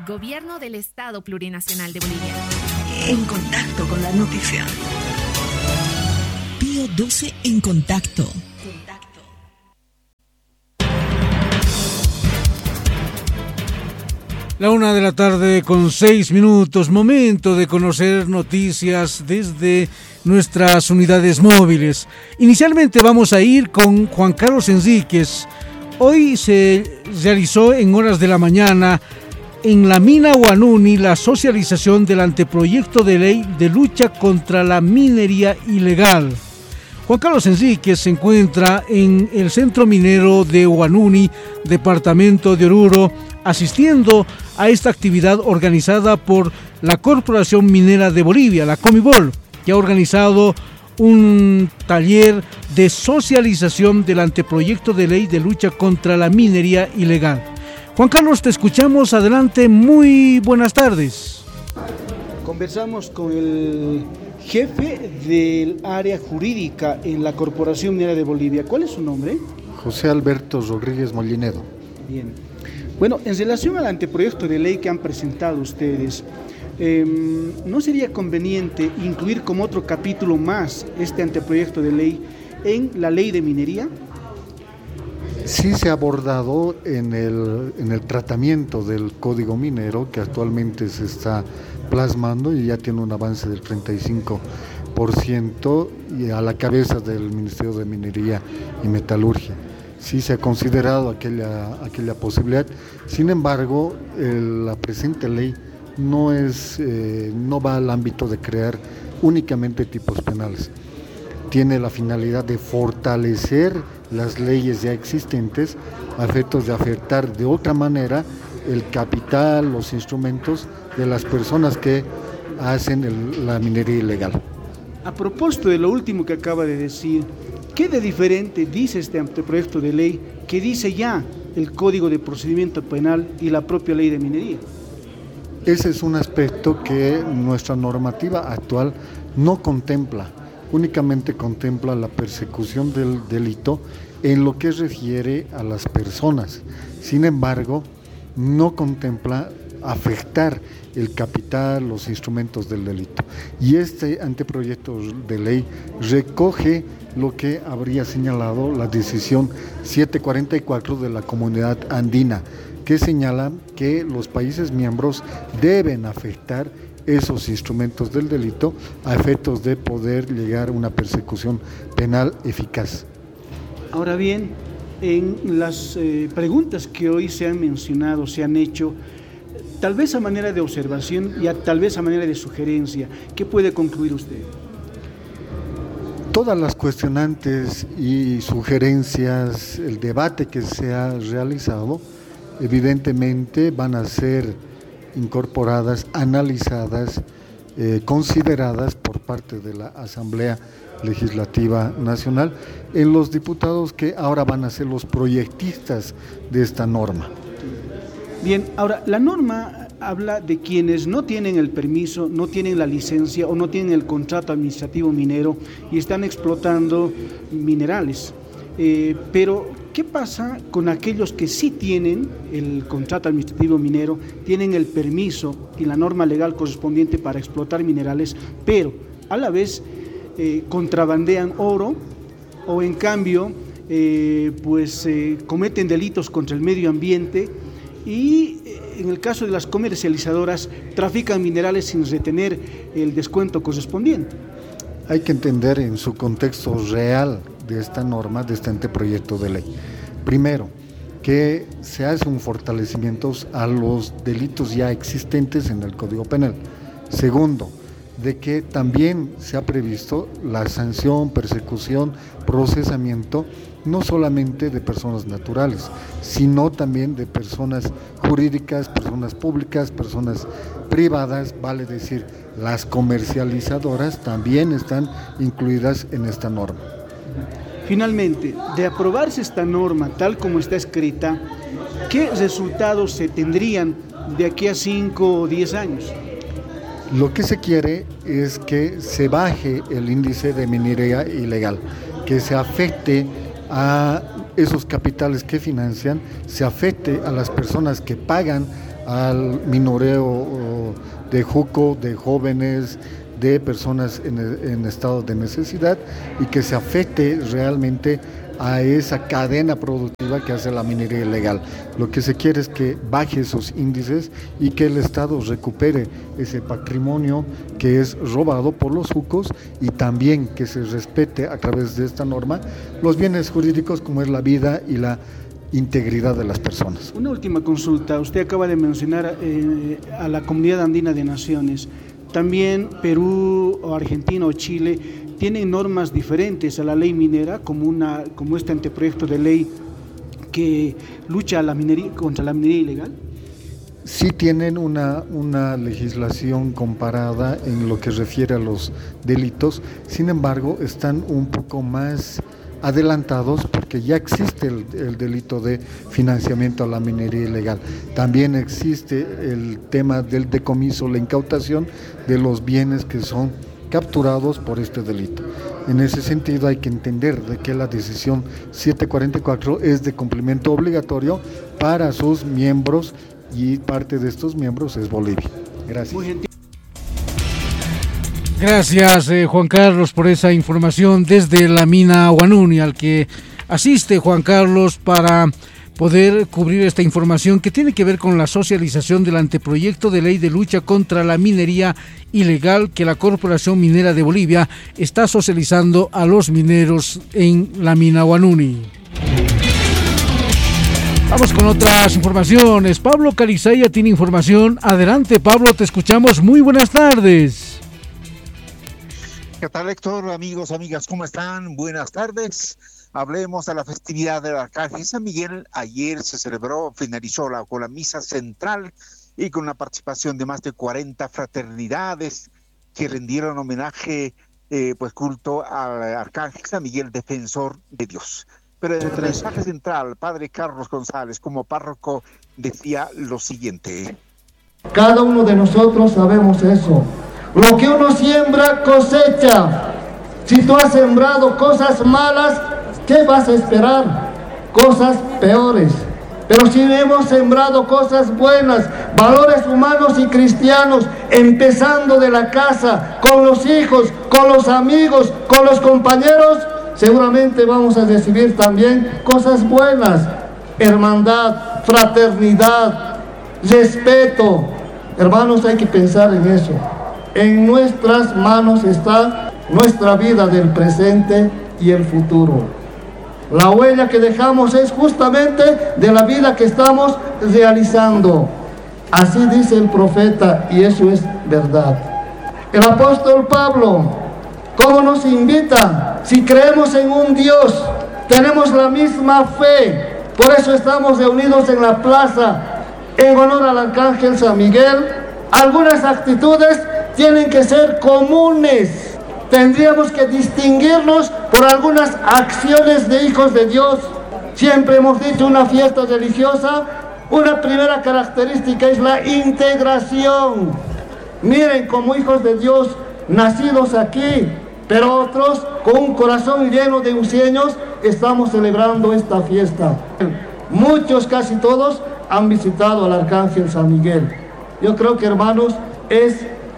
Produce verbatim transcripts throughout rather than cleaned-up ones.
Gobierno del Estado Plurinacional de Bolivia. En contacto con la noticia. Pío doce en contacto. La una de la tarde con seis minutos, momento de conocer noticias desde nuestras unidades móviles. Inicialmente vamos a ir con Juan Carlos Enríquez. Hoy se realizó en horas de la mañana en la mina Huanuni la socialización del anteproyecto de ley de lucha contra la minería ilegal. Juan Carlos Enríquez se encuentra en el centro minero de Huanuni, departamento de Oruro, asistiendo a esta actividad organizada por la Corporación Minera de Bolivia, la Comibol, que ha organizado un taller de socialización del anteproyecto de ley de lucha contra la minería ilegal. Juan Carlos, te escuchamos. Adelante, muy buenas tardes. Conversamos con el jefe del área jurídica en la Corporación Minera de Bolivia. ¿Cuál es su nombre? José Alberto Rodríguez Molinedo. Bien. Bueno, en relación al anteproyecto de ley que han presentado ustedes, eh, ¿no sería conveniente incluir como otro capítulo más este anteproyecto de ley en la ley de minería? Sí se ha abordado en el, en el tratamiento del Código Minero, que actualmente se está plasmando y ya tiene un avance del treinta y cinco por ciento y a la cabeza del Ministerio de Minería y Metalurgia. Sí se ha considerado aquella, aquella posibilidad. Sin embargo, el, la presente ley no, es, eh, no va al ámbito de crear únicamente tipos penales. Tiene la finalidad de fortalecer las leyes ya existentes a efectos de afectar de otra manera el capital, los instrumentos de las personas que hacen el, la minería ilegal. A propósito de lo último que acaba de decir, ¿qué de diferente dice este anteproyecto de ley que dice ya el Código de Procedimiento Penal y la propia ley de minería? Ese es un aspecto que nuestra normativa actual no contempla. Únicamente contempla la persecución del delito en lo que refiere a las personas. Sin embargo, no contempla afectar el capital, los instrumentos del delito. Y este anteproyecto de ley recoge lo que habría señalado la decisión setecientos cuarenta y cuatro de la Comunidad Andina, que señala que los países miembros deben afectar esos instrumentos del delito a efectos de poder llegar a una persecución penal eficaz. Ahora bien, en las eh, preguntas que hoy se han mencionado, se han hecho, tal vez a manera de observación y a, tal vez a manera de sugerencia, ¿qué puede concluir usted? Todas las cuestionantes y sugerencias, el debate que se ha realizado, evidentemente van a ser incorporadas, analizadas, eh, consideradas por parte de la Asamblea Legislativa Nacional en los diputados que ahora van a ser los proyectistas de esta norma. Bien, ahora la norma habla de quienes no tienen el permiso, no tienen la licencia o no tienen el contrato administrativo minero y están explotando minerales. Eh, pero, ¿qué pasa con aquellos que sí tienen el contrato administrativo minero, tienen el permiso y la norma legal correspondiente para explotar minerales, pero a la vez eh, contrabandean oro o en cambio eh, pues eh, cometen delitos contra el medio ambiente y eh, en el caso de las comercializadoras trafican minerales sin retener el descuento correspondiente? Hay que entender en su contexto real de esta norma, de este anteproyecto de ley. Primero, que se hace un fortalecimiento a los delitos ya existentes en el Código Penal. Segundo, de que también se ha previsto la sanción, persecución, procesamiento, no solamente de personas naturales, sino también de personas jurídicas, personas públicas, personas privadas, vale decir, las comercializadoras también están incluidas en esta norma. Finalmente, de aprobarse esta norma tal como está escrita, ¿qué resultados se tendrían de aquí a cinco o diez años? Lo que se quiere es que se baje el índice de minería ilegal, que se afecte a esos capitales que financian se afecte a las personas que pagan al minoreo de juco, de jóvenes, de personas en, en estado de necesidad, y que se afecte realmente a esa cadena productiva que hace la minería ilegal. Lo que se quiere es que baje esos índices y que el Estado recupere ese patrimonio que es robado por los jucos, y también que se respete a través de esta norma los bienes jurídicos como es la vida y la integridad de las personas. Una última consulta. Usted acaba de mencionar eh, a la Comunidad Andina de Naciones. También Perú o Argentina o Chile tienen normas diferentes a la ley minera, como, una, como este anteproyecto de ley que lucha a la minería, contra la minería ilegal. Sí tienen una, una legislación comparada en lo que refiere a los delitos, sin embargo están un poco más adelantados porque ya existe el, el delito de financiamiento a la minería ilegal. También existe el tema del decomiso, la incautación de los bienes que son capturados por este delito. En ese sentido hay que entender de que la decisión setecientos cuarenta y cuatro es de cumplimiento obligatorio para sus miembros, y parte de estos miembros es Bolivia. Gracias. Gracias, eh, Juan Carlos, por esa información desde la mina Huanuni, al que asiste Juan Carlos para poder cubrir esta información que tiene que ver con la socialización del anteproyecto de ley de lucha contra la minería ilegal que la Corporación Minera de Bolivia está socializando a los mineros en la mina Huanuni. Vamos con otras informaciones. Pablo Calizaya tiene información. Adelante, Pablo, te escuchamos. Muy buenas tardes. ¿Qué tal, Héctor? Amigos, amigas, ¿cómo están? Buenas tardes. Hablemos de la festividad del Arcángel San Miguel. Ayer se celebró, finalizó la, con la misa central y con la participación de más de cuarenta fraternidades que rendieron homenaje, eh, pues culto al Arcángel San Miguel, defensor de Dios. Pero en el mensaje central, Padre Carlos González, como párroco, decía lo siguiente. Cada uno de nosotros sabemos eso. Lo que uno siembra, cosecha. Si tú has sembrado cosas malas, ¿qué vas a esperar? Cosas peores. Pero si hemos sembrado cosas buenas, valores humanos y cristianos, empezando de la casa, con los hijos, con los amigos, con los compañeros, seguramente vamos a recibir también cosas buenas. Hermandad, fraternidad, respeto. Hermanos, hay que pensar en eso. En nuestras manos está nuestra vida del presente y el futuro. La huella que dejamos es justamente de la vida que estamos realizando. Así dice el profeta, y eso es verdad. El apóstol Pablo, ¿cómo nos invita? Si creemos en un Dios, tenemos la misma fe. Por eso estamos reunidos en la plaza en honor al Arcángel San Miguel. Algunas actitudes tienen que ser comunes. Tendríamos que distinguirnos por algunas acciones de hijos de Dios. Siempre hemos dicho, una fiesta religiosa, una primera característica es la integración. Miren, como hijos de Dios, nacidos aquí, pero otros con un corazón lleno de sueños, estamos celebrando esta fiesta. Muchos, casi todos, han visitado al Arcángel San Miguel. Yo creo que, hermanos, es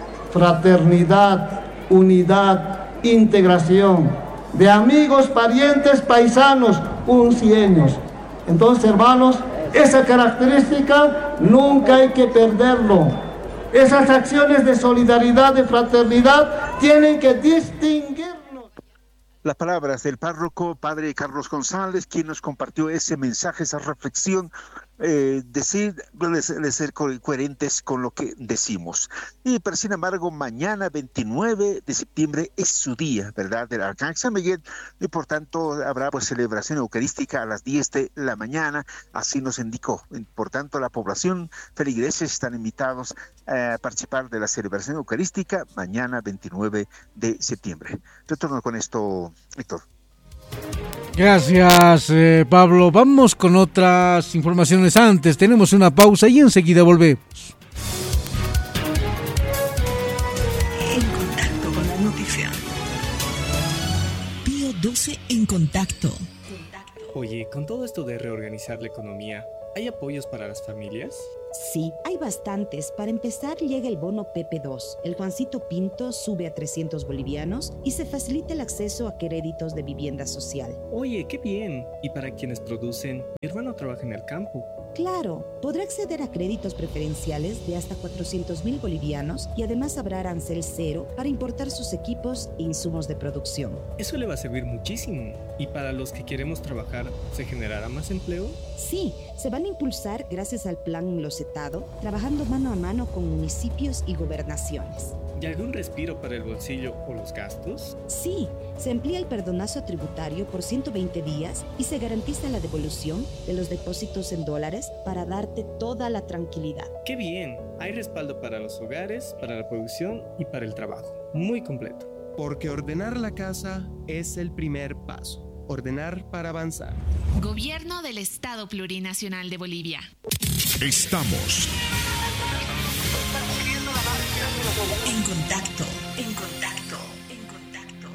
fraternidad, unidad, integración, de amigos, parientes, paisanos, uncieños. Entonces, hermanos, esa característica nunca hay que perderlo. Esas acciones de solidaridad, de fraternidad, tienen que distinguirnos. Las palabras del párroco, Padre Carlos González, quien nos compartió ese mensaje, esa reflexión, eh, decir, de ser co- coherentes con lo que decimos. Y pero sin embargo, mañana veintinueve de septiembre es su día, ¿verdad?, del Arcángel San Miguel, y por tanto habrá pues celebración eucarística a las diez de la mañana, así nos indicó. Por tanto, la población, feligreses están invitados a participar de la celebración eucarística mañana veintinueve de septiembre. Retorno con esto, Héctor. Gracias, eh, Pablo. Vamos con otras informaciones antes. Tenemos una pausa y enseguida volvemos. En contacto con la noticia. Pío doce en contacto. Contacto. Oye, con todo esto de reorganizar la economía, ¿hay apoyos para las familias? Sí, hay bastantes. Para empezar, llega el bono P P dos. El Juancito Pinto sube a trescientos bolivianos y se facilita el acceso a créditos de vivienda social. Oye, qué bien. ¿Y para quienes producen? Mi hermano trabaja en el campo. Claro, podrá acceder a créditos preferenciales de hasta cuatrocientos mil bolivianos y además habrá arancel cero para importar sus equipos e insumos de producción. Eso le va a servir muchísimo. ¿Y para los que queremos trabajar, se generará más empleo? Sí, se van a impulsar gracias al plan Locetado, trabajando mano a mano con municipios y gobernaciones. ¿Y algún respiro para el bolsillo o los gastos? Sí, se amplía el perdonazo tributario por ciento veinte días y se garantiza la devolución de los depósitos en dólares para darte toda la tranquilidad. ¡Qué bien! Hay respaldo para los hogares, para la producción y para el trabajo. Muy completo. Porque ordenar la casa es el primer paso. Ordenar para avanzar. Gobierno del Estado Plurinacional de Bolivia. Estamos en contacto, en contacto, en contacto.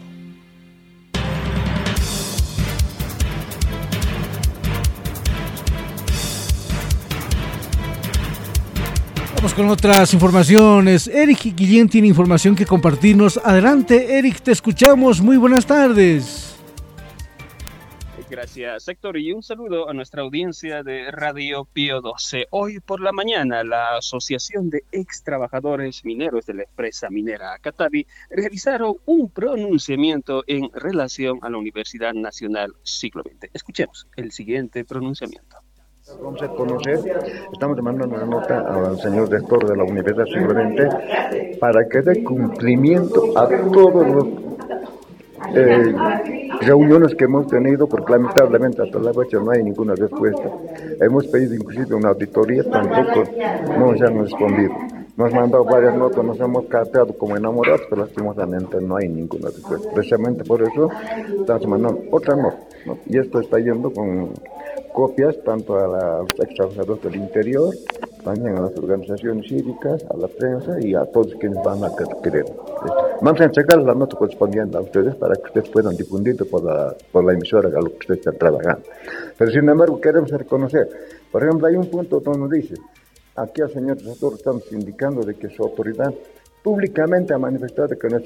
Vamos con otras informaciones. Eric Guillén tiene información que compartirnos. Adelante, Eric, te escuchamos. Muy buenas tardes. Gracias, Héctor, y un saludo a nuestra audiencia de Radio Pío doce. Hoy por la mañana, la Asociación de Ex Trabajadores Mineros de la empresa minera Catavi realizaron un pronunciamiento en relación a la Universidad Nacional Siglo veinte. Escuchemos el siguiente pronunciamiento. Vamos a conocer, estamos mandando una nota al señor rector de la Universidad Siglo veinte para que dé cumplimiento a todos los Eh, reuniones que hemos tenido, porque lamentablemente hasta la fecha no hay ninguna respuesta. Hemos pedido inclusive una auditoría, tampoco nos han respondido. Nos han mandado varias notas, nos hemos carteado como enamorados, pero lastimosamente no hay ninguna respuesta. Precisamente por eso estamos mandando otra nota, ¿no? Y esto está yendo con copias tanto a, la, a los ex trabajadores del interior, también a las organizaciones cívicas, a la prensa y a todos quienes van a querer. Vamos a entregar la nota correspondiente a ustedes para que ustedes puedan difundirlo por la, por la emisora a lo que ustedes están trabajando. Pero sin embargo queremos reconocer, por ejemplo, hay un punto donde dice, aquí al señor rector estamos indicando de que su autoridad públicamente ha manifestado que no es